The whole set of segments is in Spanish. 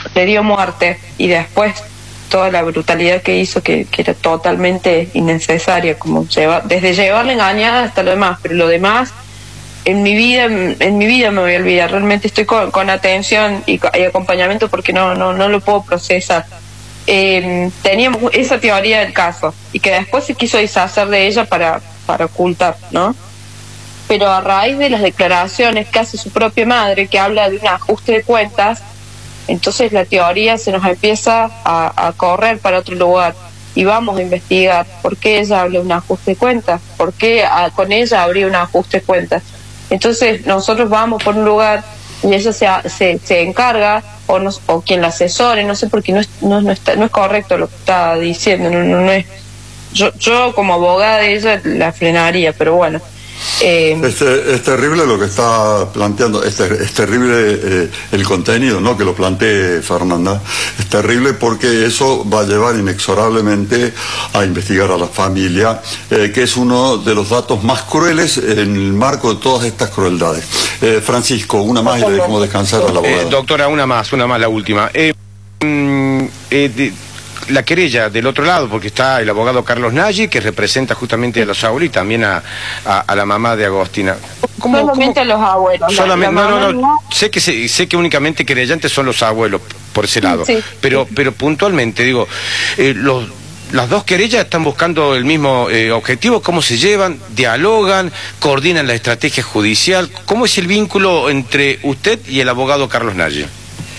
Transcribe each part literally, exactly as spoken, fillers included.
le dio muerte, y después toda la brutalidad que hizo, que, que era totalmente innecesaria, como lleva, desde llevarla engañada hasta lo demás, pero lo demás en mi vida en, en mi vida me voy a olvidar. Realmente estoy con, con atención y, y acompañamiento porque no no no lo puedo procesar. Eh, teníamos esa teoría del caso y que después se quiso deshacer de ella para para ocultar, ¿no? Pero a raíz de las declaraciones que hace su propia madre, que habla de un ajuste de cuentas, entonces la teoría se nos empieza a, a correr para otro lugar y vamos a investigar por qué ella habla de un ajuste de cuentas, por qué a, con ella habría un ajuste de cuentas. Entonces nosotros vamos por un lugar y ella se, se, se encarga, o, nos, o quien la asesore, no sé, porque no es, no, no, está, no es correcto lo que está diciendo, no, no, no es. Yo, yo como abogada de ella la frenaría, pero bueno. Eh, es, es terrible lo que está planteando, es, ter, es terrible eh, el contenido, ¿no?, que lo plantee Fernanda. Es terrible porque eso va a llevar inexorablemente a investigar a la familia, eh, que es uno de los datos más crueles en el marco de todas estas crueldades. Eh, Francisco, una más y le dejamos descansar a la abogada. Eh, doctora, una más, una más, la última. Eh, mm, eh, de... La querella del otro lado, porque está el abogado Carlos Nagy, que representa justamente a los abuelos y también a, a, a la mamá de Agostina. ¿Cómo, solamente cómo? A los abuelos. Solamente, la, la no, no, no, no. Sé que sé, sé que únicamente querellantes son los abuelos, por ese lado. Sí, pero, sí. pero puntualmente, digo, eh, los, las dos querellas están buscando el mismo eh, objetivo. ¿Cómo se llevan? ¿Dialogan? ¿Coordinan la estrategia judicial? ¿Cómo es el vínculo entre usted y el abogado Carlos Nagy?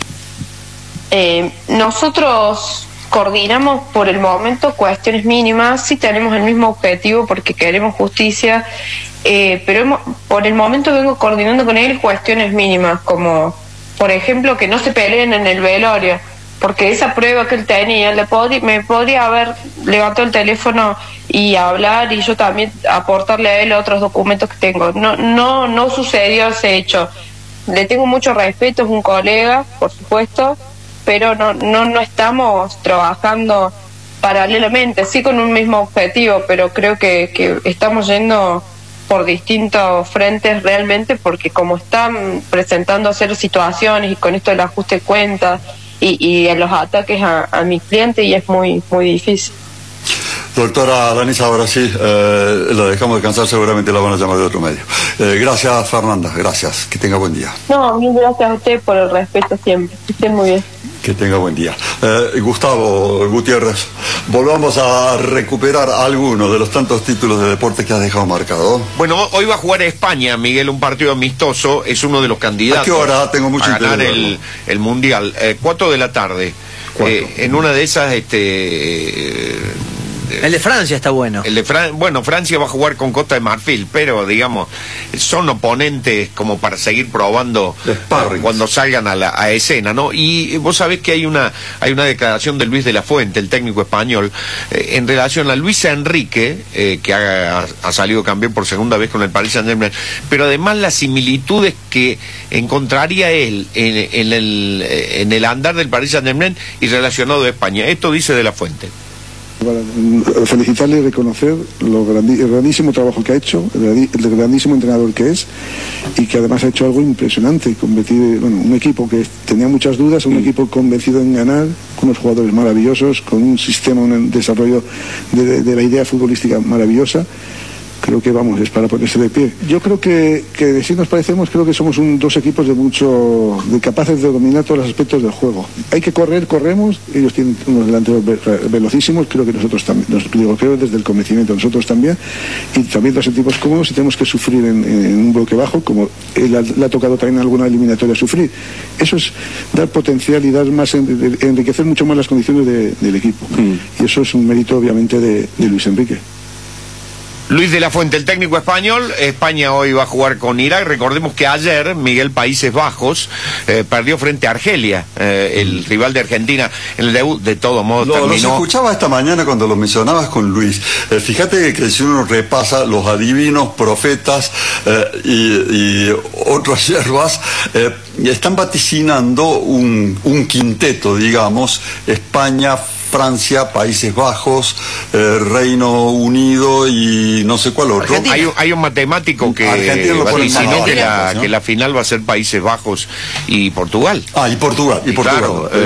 Eh, nosotros coordinamos por el momento cuestiones mínimas, sí tenemos el mismo objetivo porque queremos justicia, eh, pero hemos, por el momento vengo coordinando con él cuestiones mínimas, como por ejemplo que no se peleen en el velorio, porque esa prueba que él tenía, le pod me podría haber levantado el teléfono y hablar y yo también aportarle a él otros documentos que tengo. No, no, no sucedió ese hecho. Le tengo mucho respeto, es un colega, por supuesto, pero no, no, no estamos trabajando paralelamente, sí con un mismo objetivo, pero creo que, que estamos yendo por distintos frentes realmente, porque como están presentando hacer situaciones y con esto del ajuste de cuentas y, y los ataques a, a mi cliente, y es muy, muy difícil. Doctora Lanisa, ahora sí, eh, la dejamos descansar, seguramente la van a llamar de otro medio. Eh, gracias, Fernanda, gracias, que tenga buen día. No, mil gracias a usted por el respeto siempre, que estén muy bien. Que tenga buen día. Eh, Gustavo Gutiérrez, volvamos a recuperar algunos de los tantos títulos de deporte que has dejado marcado. Bueno, hoy va a jugar España, Miguel, un partido amistoso, es uno de los candidatos. ¿A qué hora? Tengo mucho a ganar interés el, el Mundial. Eh, cuatro de la tarde. Eh, en una de esas, este... Eh, el de Francia está bueno. El de Fran bueno, Francia va a jugar con Costa de Marfil, pero digamos, son oponentes como para seguir probando cuando salgan a la a escena, ¿no? Y vos sabés que hay una hay una declaración de Luis de la Fuente, el técnico español, eh, en relación a Luis Enrique, eh, que ha, ha salido campeón por segunda vez con el Paris Saint-Germain, pero además las similitudes que encontraría él en, en, el, en el andar del Paris Saint-Germain y relacionado a España. Esto dice de la Fuente. Para felicitarle y reconocer lo grandi el grandísimo trabajo que ha hecho, el, el grandísimo entrenador que es, y que además ha hecho algo impresionante, convertir, bueno, un equipo que tenía muchas dudas, un equipo convencido en ganar, con unos jugadores maravillosos, con un sistema, un desarrollo de, de, de la idea futbolística maravillosa. Creo que vamos, es para ponerse de pie. Yo creo que, que si nos parecemos, creo que somos un, dos equipos de mucho, de capaces de dominar todos los aspectos del juego. Hay que correr, corremos, ellos tienen unos delanteros ve velocísimos, creo que nosotros también, nos, digo, creo desde el convencimiento, nosotros también, y también nos sentimos cómodos y tenemos que sufrir en, en un bloque bajo, como él le ha tocado también alguna eliminatoria sufrir. Eso es dar potencial y dar más, enriquecer mucho más las condiciones de, del equipo. Mm. Y eso es un mérito, obviamente, de, de Luis Enrique. Luis de la Fuente, el técnico español. España hoy va a jugar con Irak. Recordemos que ayer Miguel Países Bajos eh, perdió frente a Argelia, eh, el rival de Argentina en el debut. De todo modo lo, terminó... Los escuchaba esta mañana cuando los mencionabas con Luis. Eh, fíjate que si uno repasa los adivinos, profetas eh, y, y otras hierbas, eh, están vaticinando un, un quinteto, digamos, España, Francia, Países Bajos, eh, Reino Unido y no sé cuál otro. Hay, hay un matemático que vaticinó que, la, que la final va a ser Países Bajos y Portugal. Ah, y Portugal, y, y Portugal. Claro,